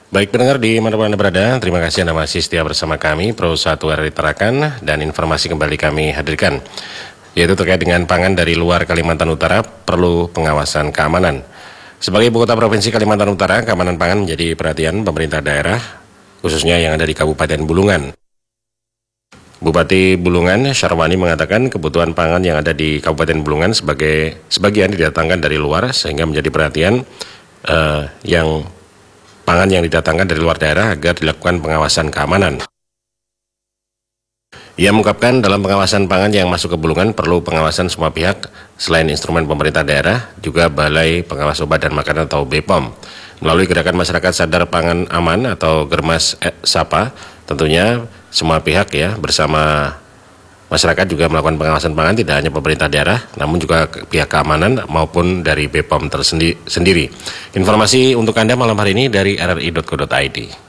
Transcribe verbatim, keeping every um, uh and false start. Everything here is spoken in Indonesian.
Baik pendengar di mana Anda berada, terima kasih Anda masih setia bersama kami, Pro satu R R I Tarakan, dan informasi kembali kami hadirkan, yaitu terkait dengan pangan dari luar Kalimantan Utara perlu pengawasan keamanan. Sebagai ibu kota Provinsi Kalimantan Utara, keamanan pangan menjadi perhatian pemerintah daerah, khususnya yang ada di Kabupaten Bulungan. Bupati Bulungan, Syarwani, mengatakan kebutuhan pangan yang ada di Kabupaten Bulungan sebagai sebagian didatangkan dari luar, sehingga menjadi perhatian uh, yang pangan yang didatangkan dari luar daerah agar dilakukan pengawasan keamanan. Ia mengungkapkan dalam pengawasan pangan yang masuk ke Bulungan perlu pengawasan semua pihak selain instrumen pemerintah daerah, juga Balai Pengawas Obat dan Makanan atau B P O M. Melalui gerakan masyarakat sadar pangan aman atau Germas Sapa, tentunya semua pihak ya bersama masyarakat juga melakukan pengawasan pangan, tidak hanya pemerintah daerah, namun juga pihak keamanan maupun dari B P O M tersendiri. Informasi untuk Anda malam hari ini dari R R I dot co dot I D.